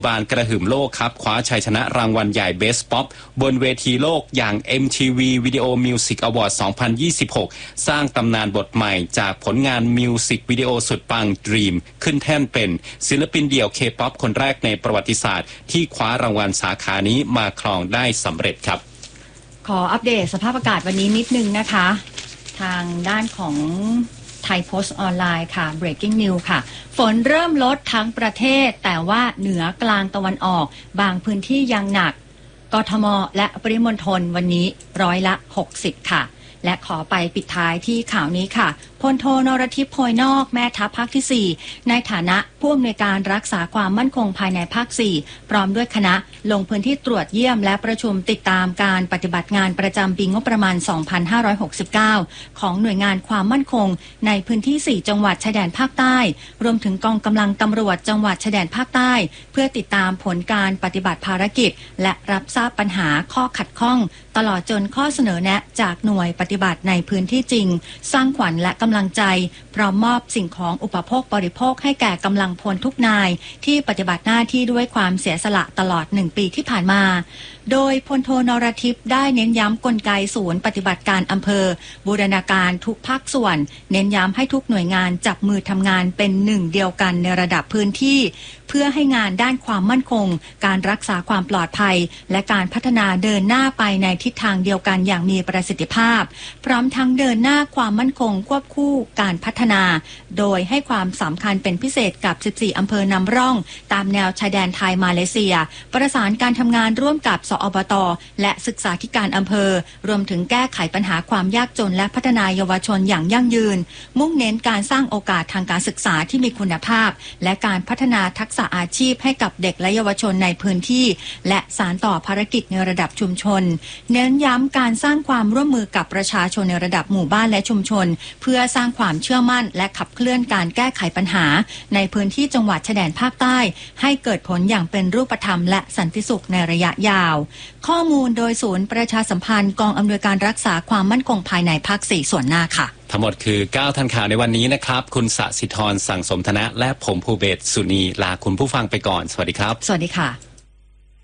บานกระหึ่มโลกครับคว้าชัยชนะรางวัลใหญ่ Best Pop บนเวทีโลกอย่าง MTV Video Music Award 2026 สร้างตำนานบทใหม่จากผลงานมิวสิกวิดีโอสุดปัง Dream ขึ้นแท่นเป็นศิลปินเดี่ยว K-POP คนแรกในประวัติศาสตร์ที่คว้ารางวัลสาขานี้มาครองได้สำเร็จครับขออัปเดตสภาพอากาศวันนี้นิดนึงนะคะทางด้านของไทยโพสต์ออนไลน์ค่ะ breaking news ค่ะฝนเริ่มลดทั้งประเทศแต่ว่าเหนือกลางตะวันออกบางพื้นที่ยังหนักกทมและปริมณฑลวันนี้60%ค่ะและขอไปปิดท้ายที่ข่าวนี้ค่ะพลโทนรทิพย์โพยนอกแม่ทัพภาคที่4ในฐานะผู้อำนวยการรักษาความมั่นคงภายในภาค4พร้อมด้วยคณะลงพื้นที่ตรวจเยี่ยมและประชุมติดตามการปฏิบัติงานประจำปีงบประมาณ 2569 ของหน่วยงานความมั่นคงในพื้นที่4จังหวัดชายแดนภาคใต้รวมถึงกองกำลังตำรวจจังหวัดชายแดนภาคใต้เพื่อติดตามผลการปฏิบัติภารกิจและรับทราบปัญหาข้อขัดข้องตลอดจนข้อเสนอแนะจากหน่วยปฏิบัติในพื้นที่จริงสร้างขวัญและกำลังใจพร้อมมอบสิ่งของอุปโภคบริโภคให้แก่กำลังพลทุกนายที่ปฏิบัติหน้าที่ด้วยความเสียสละตลอด1 ปีที่ผ่านมาโดยพลโทนรทิพย์ได้เน้นย้ำกลไกศูนย์ปฏิบัติการอำเภอบูรณาการทุกภาคส่วนเน้นย้ำให้ทุกหน่วยงานจับมือทำงานเป็นหนึ่งเดียวกันในระดับพื้นที่เพื่อให้งานด้านความมั่นคงการรักษาความปลอดภัยและการพัฒนาเดินหน้าไปในทิศทางเดียวกันอย่างมีประสิทธิภาพพร้อมทั้งเดินหน้าความมั่นคงควบคู่การพัฒนาโดยให้ความสำคัญเป็นพิเศษกับ14อำเภอนำร่องตามแนวชายแดนไทยมาเลเซียประสานการทำงานร่วมกับสอบต.และศึกษาธิการอำเภอรวมถึงแก้ไขปัญหาความยากจนและพัฒนาเยาวชนอย่างยั่งยืนมุ่งเน้นการสร้างโอกาสทางการศึกษาที่มีคุณภาพและการพัฒนาทักษะอาชีพให้กับเด็กและเยาวชนในพื้นที่และสานต่อภารกิจในระดับชุมชนเน้นย้ำการสร้างความร่วมมือกับประชาชนในระดับหมู่บ้านและชุมชนเพื่อสร้างความเชื่อมั่นและขับเคลื่อนการแก้ไขปัญหาในพื้นที่จังหวัดชายแดนภาคใต้ให้เกิดผลอย่างเป็นรูปธรรมและสันติสุขในระยะยาวข้อมูลโดยศูนย์ประชาสัมพันธ์กองอำนวยการรักษาความมั่นคงภายในภาค4ส่วนหน้าค่ะทั้งหมดคือ9ทันข่าวในวันนี้นะครับคุณสศิธรสั่งสมธนะและผมภูเบศรสุนีลาคุณผู้ฟังไปก่อนสวัสดีครับสวัสดีค่ะ